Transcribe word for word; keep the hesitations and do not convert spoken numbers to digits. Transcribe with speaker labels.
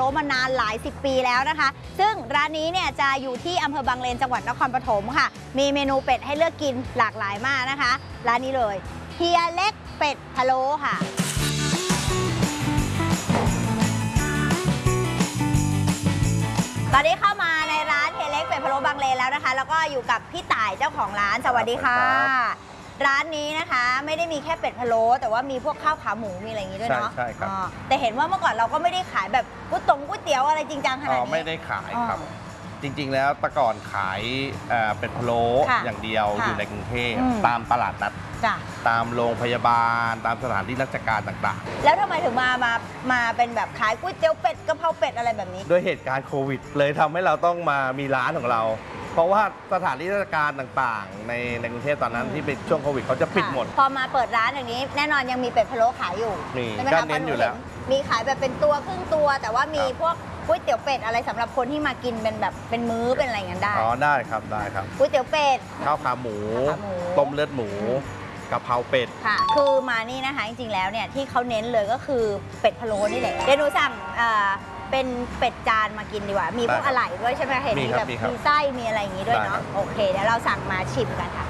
Speaker 1: ล้มานานหลายสิบปีแล้วนะคะซึ่งร้านนี้เนี่ยจะอยู่ที่อำเภอบางเลนจังหวัดนครปฐมค่ะมีเมนูเป็ดให้เลือกกินหลากหลายมากนะคะร้านนี้เลยเฮียเล็กเป็ดพะโล้ค่ะตอนนี้เข้ามาในร้านเฮียเล็กเป็ดพะโล้บางเลนแล้วนะคะแล้วก็อยู่กับพี่ต่ายเจ้าของร้านสวัสดีค่ะร้านนี้นะคะไม่ได้มีแค่เป็ดพะโล้แต่ว่ามีพวกข้าวขาหมูมีอะไรอย่างนี้ด้วยเนาะ
Speaker 2: ใช่ครับ
Speaker 1: แต่เห็นว่าเมื่อก่อนเราก็ไม่ได้ขายแบบก๋วยตงก๋วยเตี๋ยวอะไรจริงจังขนาดนี้
Speaker 2: ไม่ได้ขายครับจริงๆแล้วแต่ก่อนขายเป็ดพะโล้อย่างเดียวอยู่ในกรุงเทพตามตลาดนัดตามโรงพยาบาลตามสถานที่ราชการต่าง
Speaker 1: ๆแล้วทำไมถึงมามามาเป็นแบบขายก๋วยเตี๋ยวเป็ดกะเพราเป็ดอะไรแบบนี้
Speaker 2: ด้วยเหตุการณ์โควิดเลยทำให้เราต้องมามีร้านของเราเพราะว่าสถานที่ราชการต่างๆในในกรุงเทพตอนนั้นที่เป็นช่วงโควิดเขาจะปิดหมด
Speaker 1: พอมาเปิดร้านอย่างนี้แน่นอนยังมีเป็ดพะโล้ขายอยู่
Speaker 2: มีก็เน้นอยู่แล้ว
Speaker 1: มีขายแบบเป็นตัวครึ่งตัวแต่ว่ามีพวกก๋วยเตี๋ยวเป็ดอะไรสำหรับคนที่มากินเป็นแบบเป็นมื้อเป็นอะไรอย่างนั้นได้
Speaker 2: อ๋อได้ครับได้ครับ
Speaker 1: ก๋วยเตี๋ยวเป็ด
Speaker 2: ข้าวขาหมูต้มเลือดหมูกะเพราเป็ด
Speaker 1: ค่ะคือมานี่นะคะจริงๆแล้วเนี่ยที่เขาเน้นเลยก็คือเป็ดพะโล้นี่แหละเดี๋ยวหนูสั่งเป็นเป็ดจานมากินดีกว่ามีพวกอะไหล่ด้วยใช่ไหมเห็นมีแบบมีไส้มีอะไรอย่างนี้ด้วยเนาะโอเคเดี๋ยวเราสั่งมาชิมกันค่ะ